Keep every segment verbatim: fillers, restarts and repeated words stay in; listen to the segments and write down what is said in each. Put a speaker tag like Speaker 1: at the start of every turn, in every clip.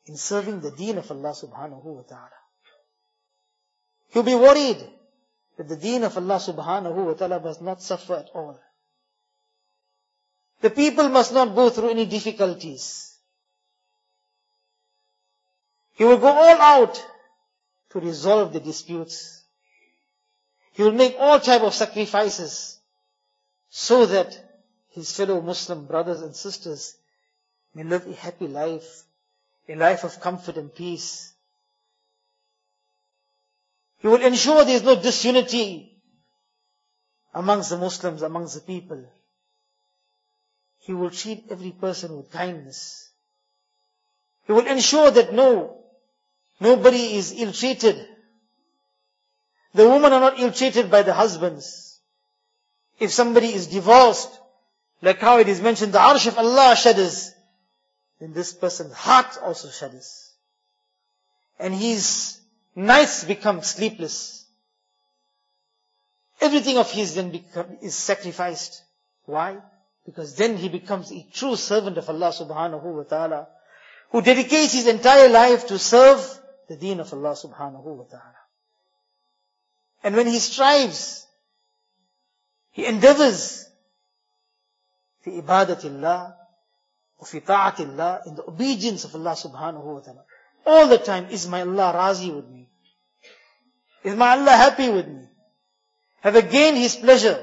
Speaker 1: in serving the deen of Allah subhanahu wa ta'ala. He'll be worried that the deen of Allah subhanahu wa ta'ala must not suffer at all. The people must not go through any difficulties. He will go all out to resolve the disputes. He will make all type of sacrifices so that his fellow Muslim brothers and sisters may live a happy life, a life of comfort and peace. He will ensure there is no disunity amongst the Muslims, amongst the people. He will treat every person with kindness. He will ensure that no, nobody is ill-treated. The women are not ill-treated by the husbands. If somebody is divorced, like how it is mentioned, the arsh of Allah shudders, then this person's heart also shudders. And his nights become sleepless. Everything of his then become, is sacrificed. Why? Because then he becomes a true servant of Allah subhanahu wa ta'ala, who dedicates his entire life to serve the deen of Allah subhanahu wa ta'ala. And when he strives, he endeavors fi ibadatillah, or fi ta'atillah, in the obedience of Allah subhanahu wa ta'ala. All the time, is my Allah razi with me? Is my Allah happy with me? Have I gained His pleasure?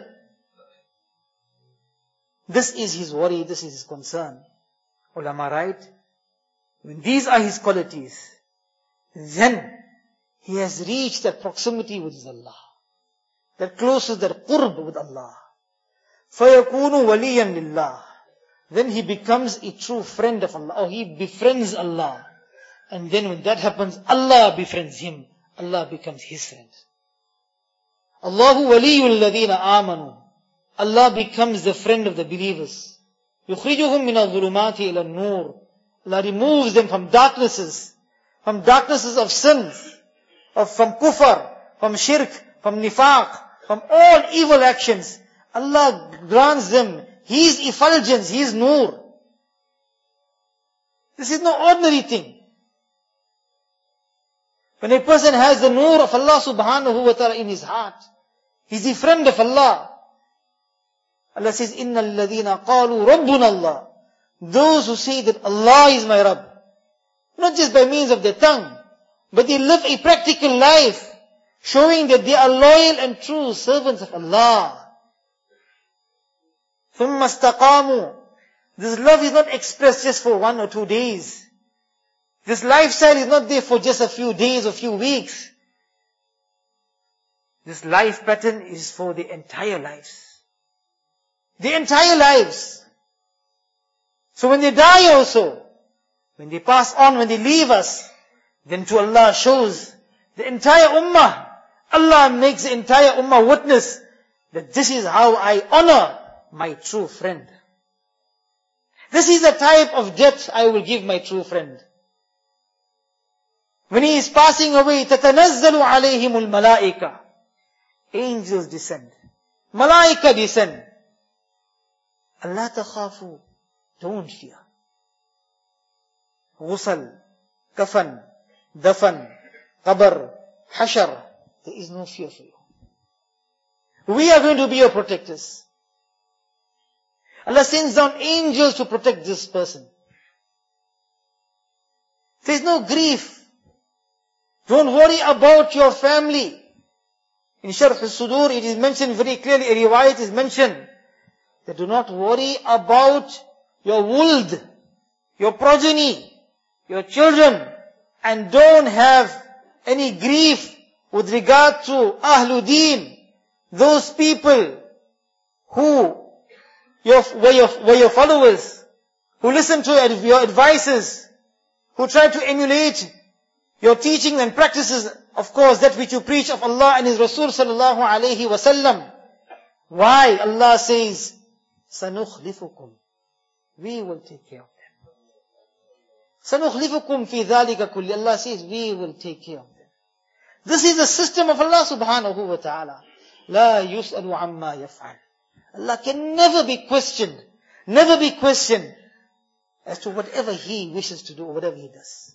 Speaker 1: This is his worry, this is his concern. Ulama write, when these are his qualities, then he has reached that proximity with his Allah. That closes that qurb with Allah. فَيَكُونُ وَلِيًّا لِلَّهِ. Then he becomes a true friend of Allah, or he befriends Allah. And then when that happens, Allah befriends him. Allah becomes his friend. Allahu waliyul ladhina amanu. Allah becomes the friend of the believers. يُخْرِجُهُمْ مِنَ الظُّلُمَاتِ إِلَى النُّورِ. Allah removes them from darknesses, from darknesses of sins, of from kufr, from shirk, from nifaq, from all evil actions. Allah grants them His effulgence, His nur. This is no ordinary thing. When a person has the nur of Allah subhanahu wa ta'ala in his heart, he's a friend of Allah. Allah says, إِنَّ الَّذِينَ قَالُوا رَبُّنَا اللَّهِ. Those who say that Allah is my Rabb, not just by means of their tongue, but they live a practical life, showing that they are loyal and true servants of Allah. ثُمَّ اسْتَقَامُوا. This love is not expressed just for one or two days. This lifestyle is not there for just a few days or few weeks. This life pattern is for the entire lives. The entire lives. So when they die also, when they pass on, when they leave us, then to Allah shows the entire ummah. Allah makes the entire ummah witness that this is how I honor my true friend. This is the type of death I will give my true friend. When he is passing away, تَتَنَزَّلُ عَلَيْهِمُ الْمَلَائِكَةِ. Angels descend. Malaika descend. Allah takhafu. Don't fear. Ghusl, kafan, dafan, qabr, hashar. There is no fear for you. We are going to be your protectors. Allah sends down angels to protect this person. There is no grief. Don't worry about your family. In Sharh al-Sudur, it is mentioned very clearly, a riwayat is mentioned, that do not worry about your wuld, your progeny, your children, and don't have any grief with regard to Ahlul Deen, those people who your, were, your, were your followers, who listen to your advices, who try to emulate your teaching and practices, of course, that which you preach of Allah and His Rasul sallallahu alayhi wa sallam. Why? Allah says, سَنُخْلِفُكُمْ. We will take care of them. سَنُخْلِفُكُمْ فِي ذَلِكَ كُلِّ. Allah says, we will take care of them. This is the system of Allah subhanahu wa ta'ala. لَا يُسْأَلُ عَمَّا يَفْعَلُ. Allah can never be questioned, never be questioned as to whatever He wishes to do, or whatever He does.